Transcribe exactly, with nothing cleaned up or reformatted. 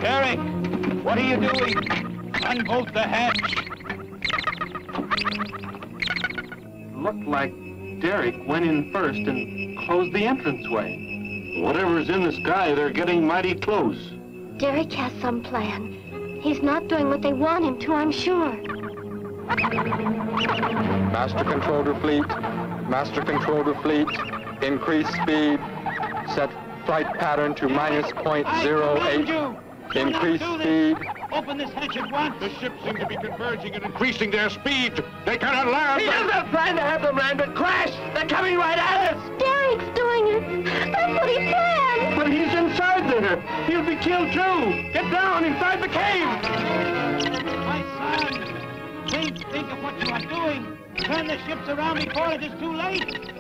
Derek, what are you doing? Unbolt the hatch. Looked like Derek went in first and closed the entranceway. Whatever's in the sky, they're getting mighty close. Derek has some plan. He's not doing what they want him to, I'm sure. Master control to fleet. Master control to fleet. Increase speed. Set flight pattern to minus point zero eight. Increase speed. Open this hatch at once. The ships seem to be converging and increasing their speed. They cannot land. He doesn't plan to have them land, but crash! They're coming right at us! Derek's doing it. That's what he planned. But he's inside there. He'll be killed too. Get down inside the cave. My son, think, think of what you are doing. Turn the ships around before it is too late.